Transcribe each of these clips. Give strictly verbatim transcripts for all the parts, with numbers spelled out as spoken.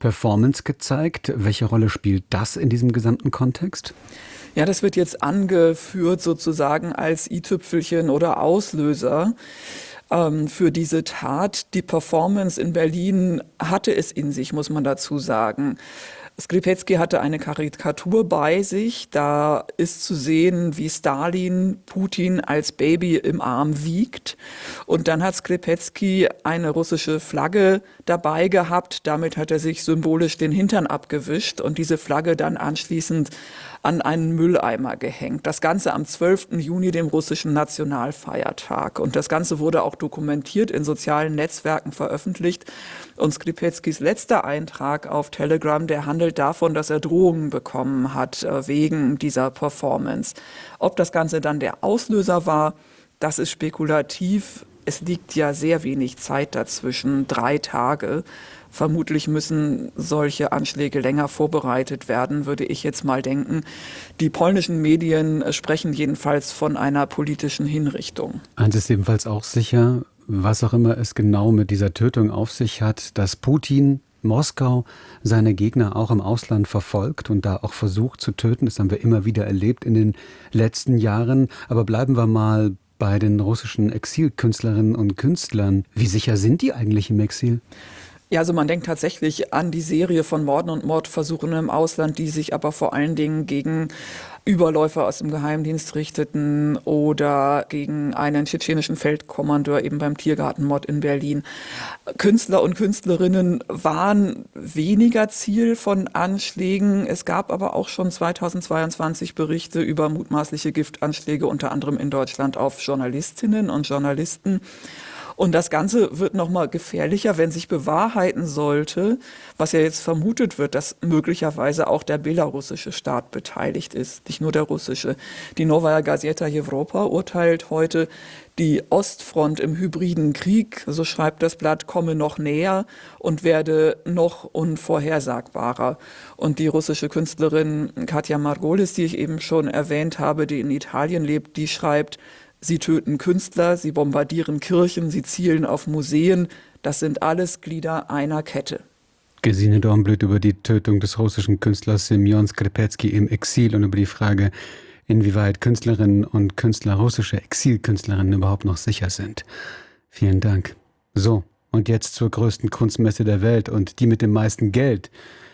Performance gezeigt. Welche Rolle spielt das in diesem gesamten Kontext? Ja, das wird jetzt angeführt sozusagen als i-Tüpfelchen oder Auslöser ähm, für diese Tat. Die Performance in Berlin hatte es in sich, muss man dazu sagen. Skripecki hatte eine Karikatur bei sich. Da ist zu sehen, wie Stalin Putin als Baby im Arm wiegt. Und dann hat Skripecki eine russische Flagge dabei gehabt. Damit hat er sich symbolisch den Hintern abgewischt und diese Flagge dann anschließend an einen Mülleimer gehängt. Das Ganze am zwölften Juni, dem russischen Nationalfeiertag. Und das Ganze wurde auch dokumentiert, in sozialen Netzwerken veröffentlicht. Und Skripeckis letzter Eintrag auf Telegram, der handelt davon, dass er Drohungen bekommen hat äh, wegen dieser Performance. Ob das Ganze dann der Auslöser war, das ist spekulativ. Es liegt ja sehr wenig Zeit dazwischen, drei Tage. Vermutlich müssen solche Anschläge länger vorbereitet werden, würde ich jetzt mal denken. Die polnischen Medien sprechen jedenfalls von einer politischen Hinrichtung. Eins ist ebenfalls auch sicher, was auch immer es genau mit dieser Tötung auf sich hat, dass Putin, Moskau, seine Gegner auch im Ausland verfolgt und da auch versucht zu töten. Das haben wir immer wieder erlebt in den letzten Jahren. Aber bleiben wir mal bei den russischen Exilkünstlerinnen und Künstlern. Wie sicher sind die eigentlich im Exil? Ja, also man denkt tatsächlich an die Serie von Morden und Mordversuchen im Ausland, die sich aber vor allen Dingen gegen Überläufer aus dem Geheimdienst richteten oder gegen einen tschetschenischen Feldkommandeur eben beim Tiergartenmord in Berlin. Künstler und Künstlerinnen waren weniger Ziel von Anschlägen. Es gab aber auch schon zweitausendzweiundzwanzig Berichte über mutmaßliche Giftanschläge, unter anderem in Deutschland auf Journalistinnen und Journalisten. Und das Ganze wird noch mal gefährlicher, wenn sich bewahrheiten sollte, was ja jetzt vermutet wird, dass möglicherweise auch der belarussische Staat beteiligt ist, nicht nur der russische. Die Novaya Gazeta Europa urteilt heute, die Ostfront im hybriden Krieg, so schreibt das Blatt, komme noch näher und werde noch unvorhersagbarer. Und die russische Künstlerin Katja Margolis, die ich eben schon erwähnt habe, die in Italien lebt, die schreibt: Sie töten Künstler, sie bombardieren Kirchen, sie zielen auf Museen. Das sind alles Glieder einer Kette. Gesine Dornblüt über die Tötung des russischen Künstlers Semjon Skripecki im Exil und über die Frage, inwieweit Künstlerinnen und Künstler, russische Exilkünstlerinnen überhaupt noch sicher sind. Vielen Dank. So, und jetzt zur größten Kunstmesse der Welt und die mit dem meisten Geld,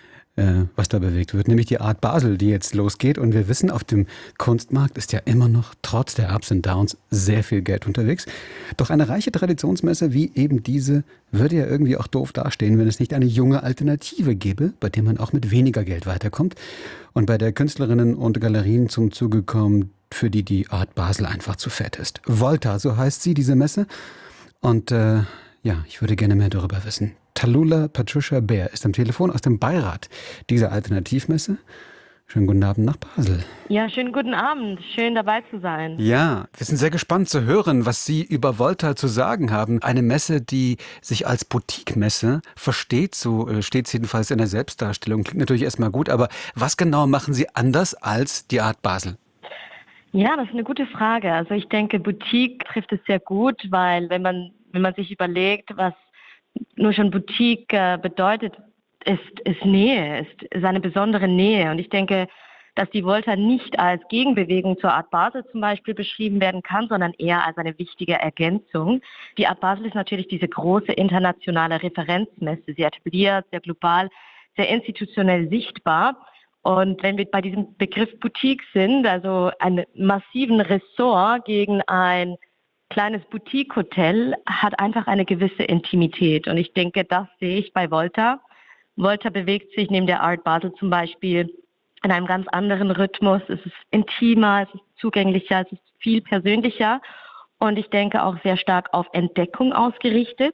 was da bewegt wird, nämlich die Art Basel, die jetzt losgeht. Und wir wissen, auf dem Kunstmarkt ist ja immer noch, trotz der Ups und Downs, sehr viel Geld unterwegs. Doch eine reiche Traditionsmesse wie eben diese würde ja irgendwie auch doof dastehen, wenn es nicht eine junge Alternative gäbe, bei der man auch mit weniger Geld weiterkommt und bei der Künstlerinnen und Galerien zum Zuge kommen, für die die Art Basel einfach zu fett ist. Volta, so heißt sie, diese Messe. Und äh, ja, ich würde gerne mehr darüber wissen. Tallulah Patricia Beer ist am Telefon aus dem Beirat dieser Alternativmesse. Schönen guten Abend nach Basel. Ja, schönen guten Abend. Schön dabei zu sein. Ja, wir sind sehr gespannt zu hören, was Sie über Volta zu sagen haben. Eine Messe, die sich als Boutique-Messe versteht, so steht es jedenfalls in der Selbstdarstellung. Klingt natürlich erstmal gut, aber was genau machen Sie anders als die Art Basel? Ja, das ist eine gute Frage. Also ich denke, Boutique trifft es sehr gut, weil wenn man, wenn man sich überlegt, was nur schon Boutique äh, bedeutet, ist, ist Nähe, ist, ist eine besondere Nähe. Und ich denke, dass die Volta nicht als Gegenbewegung zur Art Basel zum Beispiel beschrieben werden kann, sondern eher als eine wichtige Ergänzung. Die Art Basel ist natürlich diese große internationale Referenzmesse, sehr etabliert, sehr global, sehr institutionell sichtbar. Und wenn wir bei diesem Begriff Boutique sind, also einen massiven Ressort gegen ein kleines Boutique-Hotel, hat einfach eine gewisse Intimität. Und ich denke, das sehe ich bei Volta. Volta bewegt sich neben der Art Basel zum Beispiel in einem ganz anderen Rhythmus. Es ist intimer, es ist zugänglicher, es ist viel persönlicher und ich denke auch sehr stark auf Entdeckung ausgerichtet.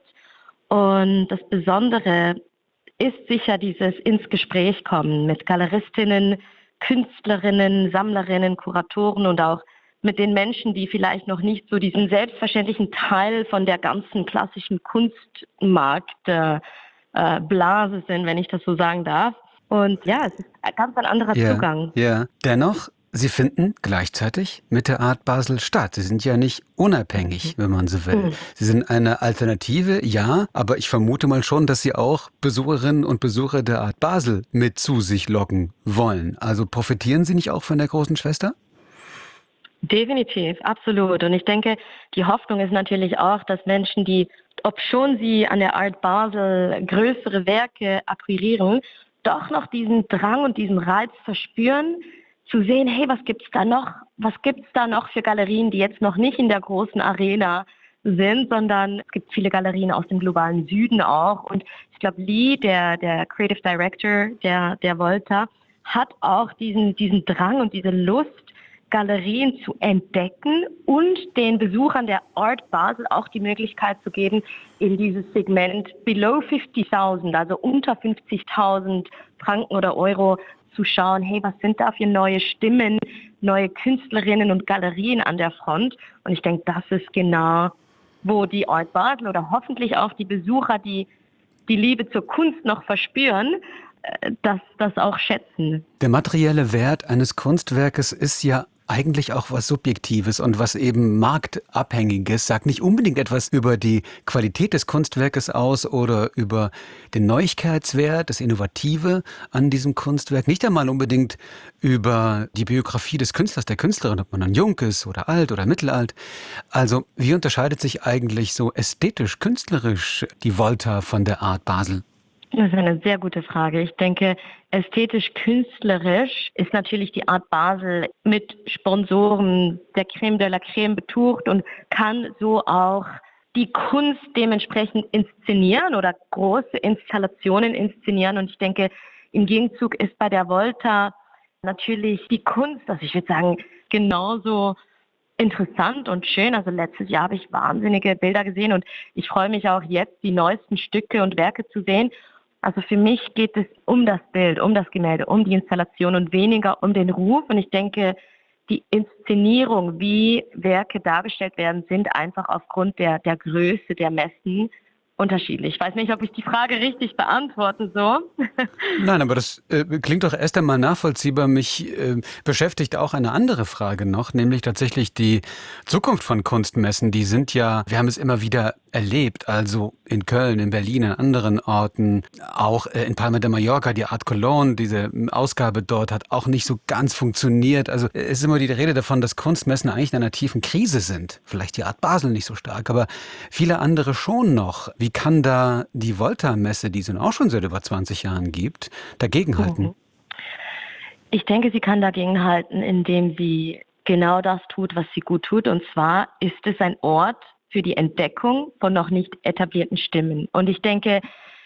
Und das Besondere ist sicher dieses ins Gespräch kommen mit Galeristinnen, Künstlerinnen, Sammlerinnen, Kuratoren und auch mit den Menschen, die vielleicht noch nicht so diesen selbstverständlichen Teil von der ganzen klassischen Kunstmarktblase äh, Blase sind, wenn ich das so sagen darf. Und ja, es ist ganz ein anderer Ja, Zugang. ja. Dennoch sie finden gleichzeitig mit der Art Basel statt. Sie sind ja nicht unabhängig, wenn man so will. Sie sind eine Alternative, ja, aber ich vermute mal schon, dass Sie auch Besucherinnen und Besucher der Art Basel mit zu sich locken wollen. Also profitieren Sie nicht auch von der großen Schwester? Definitiv, absolut. Und ich denke, die Hoffnung ist natürlich auch, dass Menschen, die, obschon sie an der Art Basel größere Werke akquirieren, doch noch diesen Drang und diesen Reiz verspüren, zu sehen, hey, was gibt's da noch? Was gibt's da noch für Galerien, die jetzt noch nicht in der großen Arena sind, sondern es gibt viele Galerien aus dem globalen Süden auch. Und ich glaube, Lee, der, der Creative Director der, der Volta, hat auch diesen, diesen Drang und diese Lust, Galerien zu entdecken und den Besuchern der Art Basel auch die Möglichkeit zu geben, in dieses Segment below fifty-tausend, also unter fünfzigtausend Franken oder Euro, zu schauen, hey, was sind da für neue Stimmen, neue Künstlerinnen und Galerien an der Front? Und ich denke, das ist genau, wo die Art Basel oder hoffentlich auch die Besucher, die die Liebe zur Kunst noch verspüren, das, das auch schätzen. Der materielle Wert eines Kunstwerkes ist ja eigentlich auch was Subjektives und was eben Marktabhängiges, sagt nicht unbedingt etwas über die Qualität des Kunstwerkes aus oder über den Neuigkeitswert, das Innovative an diesem Kunstwerk, nicht einmal unbedingt über die Biografie des Künstlers, der Künstlerin, ob man dann jung ist oder alt oder mittelalt. Also wie unterscheidet sich eigentlich so ästhetisch, künstlerisch die Volta von der Art Basel? Das ist eine sehr gute Frage. Ich denke, ästhetisch-künstlerisch ist natürlich die Art Basel mit Sponsoren der Creme de la Creme betucht und kann so auch die Kunst dementsprechend inszenieren oder große Installationen inszenieren. Und ich denke, im Gegenzug ist bei der Volta natürlich die Kunst, also ich würde sagen, genauso interessant und schön. Also letztes Jahr habe ich wahnsinnige Bilder gesehen und ich freue mich auch jetzt, die neuesten Stücke und Werke zu sehen. Also für mich geht es um das Bild, um das Gemälde, um die Installation und weniger um den Ruf. Und ich denke, die Inszenierung, wie Werke dargestellt werden, sind einfach aufgrund der, der Größe der Messen unterschiedlich. Ich weiß nicht, ob ich die Frage richtig beantworte so. Nein, aber das äh, klingt doch erst einmal nachvollziehbar. Mich äh, beschäftigt auch eine andere Frage noch, nämlich tatsächlich die Zukunft von Kunstmessen. Die sind ja, wir haben es immer wieder erlebt, also in Köln, in Berlin, an anderen Orten, auch äh, in Palma de Mallorca, die Art Cologne, diese Ausgabe dort hat auch nicht so ganz funktioniert. Also es ist immer die Rede davon, dass Kunstmessen eigentlich in einer tiefen Krise sind. Vielleicht die Art Basel nicht so stark, aber viele andere schon noch. Wie kann da die Volta-Messe, die es auch schon seit über zwanzig Jahren gibt, dagegenhalten? Ich denke, sie kann dagegenhalten, indem sie genau das tut, was sie gut tut. Und zwar ist es ein Ort für die Entdeckung von noch nicht etablierten Stimmen. Und ich denke,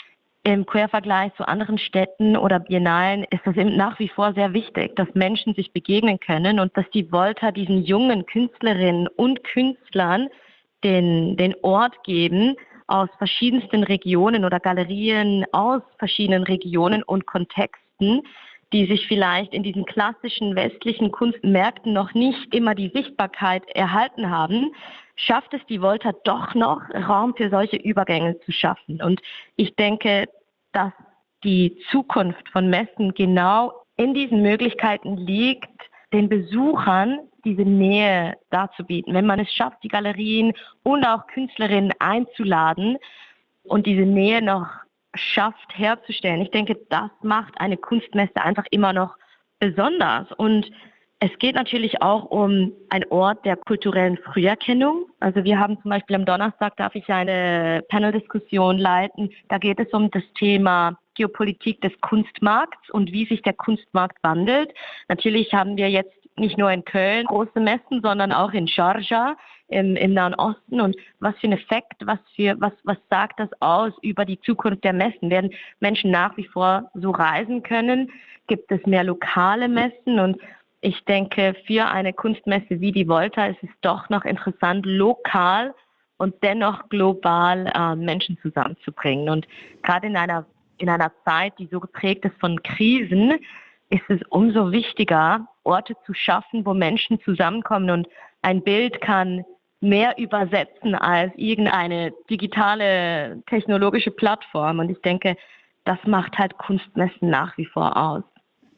im Quervergleich zu anderen Städten oder Biennalen ist das eben nach wie vor sehr wichtig, dass Menschen sich begegnen können und dass die Volta diesen jungen Künstlerinnen und Künstlern den, den Ort geben, aus verschiedensten Regionen oder Galerien aus verschiedenen Regionen und Kontexten, die sich vielleicht in diesen klassischen westlichen Kunstmärkten noch nicht immer die Sichtbarkeit erhalten haben, schafft es die Volta doch noch, Raum für solche Übergänge zu schaffen. Und ich denke, dass die Zukunft von Messen genau in diesen Möglichkeiten liegt, den Besuchern diese Nähe darzubieten. Wenn man es schafft, die Galerien und auch Künstlerinnen einzuladen und diese Nähe noch schafft herzustellen. Ich denke, das macht eine Kunstmesse einfach immer noch besonders. Und es geht natürlich auch um einen Ort der kulturellen Früherkennung. Also wir haben zum Beispiel am Donnerstag, darf ich eine Paneldiskussion leiten. Da geht es um das Thema Geopolitik des Kunstmarkts und wie sich der Kunstmarkt wandelt. Natürlich haben wir jetzt nicht nur in Köln große Messen, sondern auch in Sharjah im, im Nahen Osten. Und was für ein Effekt, was für was was sagt das aus über die Zukunft der Messen? Werden Menschen nach wie vor so reisen können? Gibt es mehr lokale Messen? Und ich denke, für eine Kunstmesse wie die Volta ist es doch noch interessant, lokal und dennoch global äh, Menschen zusammenzubringen. Und gerade in einer in einer Zeit, die so geprägt ist von Krisen, ist es umso wichtiger, Orte zu schaffen, wo Menschen zusammenkommen. Und ein Bild kann mehr übersetzen als irgendeine digitale technologische Plattform. Und ich denke, das macht halt Kunstmessen nach wie vor aus.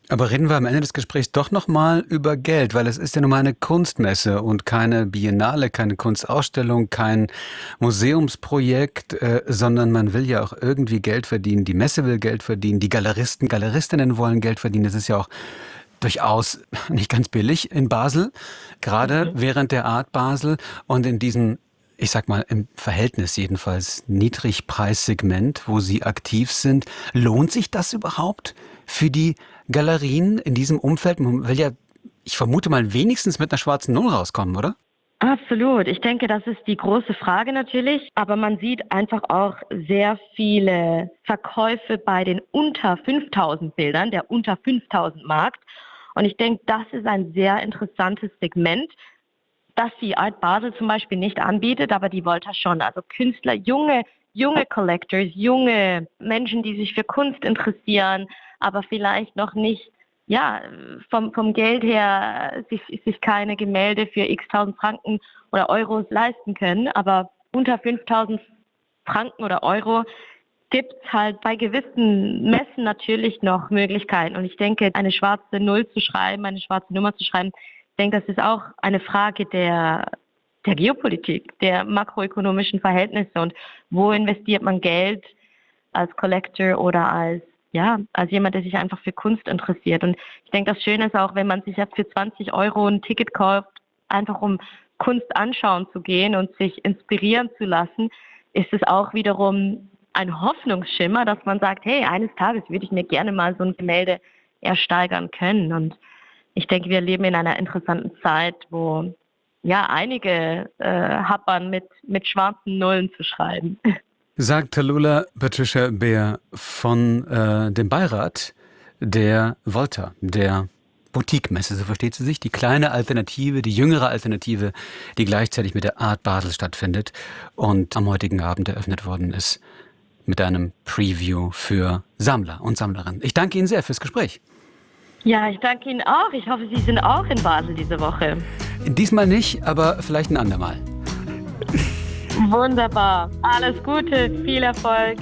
Aber reden wir am Ende des Gesprächs doch nochmal über Geld, weil es ist ja nun mal eine Kunstmesse und keine Biennale, keine Kunstausstellung, kein Museumsprojekt, äh, sondern man will ja auch irgendwie Geld verdienen. Die Messe will Geld verdienen, die Galeristen, Galeristinnen wollen Geld verdienen. Das ist ja auch durchaus nicht ganz billig in Basel, gerade mhm. während der Art Basel und in diesem, ich sag mal, im Verhältnis jedenfalls Niedrigpreissegment, wo Sie aktiv sind. Lohnt sich das überhaupt für die Galerien in diesem Umfeld? Man will ja, ich vermute mal, wenigstens mit einer schwarzen Null rauskommen, oder? Absolut. Ich denke, das ist die große Frage natürlich. Aber man sieht einfach auch sehr viele Verkäufe bei den unter fünftausend Bildern, der unter fünftausend Markt. Und ich denke, das ist ein sehr interessantes Segment, das die Art Basel zum Beispiel nicht anbietet, aber die Volta schon. Also Künstler, junge, junge Collectors, junge Menschen, die sich für Kunst interessieren, aber vielleicht noch nicht, ja, vom, vom Geld her sich, sich keine Gemälde für x tausend Franken oder Euros leisten können. Aber unter fünftausend Franken oder Euro gibt es halt bei gewissen Messen natürlich noch Möglichkeiten. Und ich denke, eine schwarze Null zu schreiben, eine schwarze Nummer zu schreiben, ich denke, das ist auch eine Frage der, der Geopolitik, der makroökonomischen Verhältnisse und wo investiert man Geld als Collector oder als, ja, als jemand, der sich einfach für Kunst interessiert. Und ich denke, das Schöne ist auch, wenn man sich jetzt für zwanzig Euro ein Ticket kauft, einfach um Kunst anschauen zu gehen und sich inspirieren zu lassen, ist es auch wiederum ein Hoffnungsschimmer, dass man sagt, hey, eines Tages würde ich mir gerne mal so ein Gemälde ersteigern können. Und ich denke, wir leben in einer interessanten Zeit, wo ja einige äh, happern, mit, mit schwarzen Nullen zu schreiben. Sagt Tallulah Patricia Beer von äh, dem Beirat der Volta, der Boutique-Messe, so versteht sie sich, die kleine Alternative, die jüngere Alternative, die gleichzeitig mit der Art Basel stattfindet und am heutigen Abend eröffnet worden ist mit einem Preview für Sammler und Sammlerinnen. Ich danke Ihnen sehr fürs Gespräch. Ja, ich danke Ihnen auch. Ich hoffe, Sie sind auch in Basel diese Woche. Diesmal nicht, aber vielleicht ein andermal. Wunderbar. Alles Gute, viel Erfolg.